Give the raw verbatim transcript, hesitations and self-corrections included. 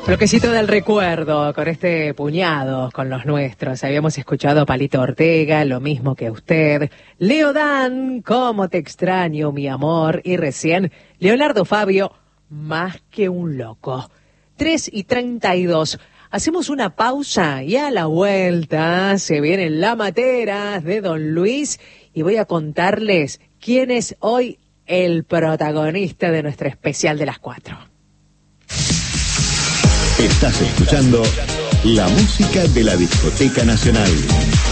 Bloquecito del recuerdo, con este puñado, con los nuestros. Habíamos escuchado a Palito Ortega, Lo mismo que usted. Leo Dan, Cómo te extraño, mi amor. Y recién, Leonardo Fabio, Más que un loco. tres y treinta y dos. Hacemos una pausa y a la vuelta se vienen las materas de Don Luis y voy a contarles quién es hoy el protagonista de nuestro especial de las cuatro. Estás escuchando la música de la Discoteca Nacional.